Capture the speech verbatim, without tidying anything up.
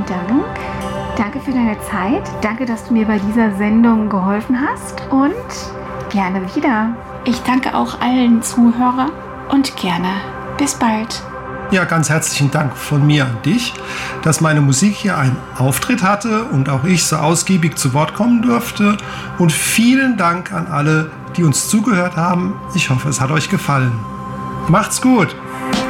lieben Dank. Danke für deine Zeit. Danke, dass du mir bei dieser Sendung geholfen hast und gerne wieder. Ich danke auch allen Zuhörern und gerne bis bald. Ja, ganz herzlichen Dank von mir an dich, dass meine Musik hier einen Auftritt hatte und auch ich so ausgiebig zu Wort kommen durfte. Und vielen Dank an alle, die uns zugehört haben. Ich hoffe, es hat euch gefallen. Macht's gut!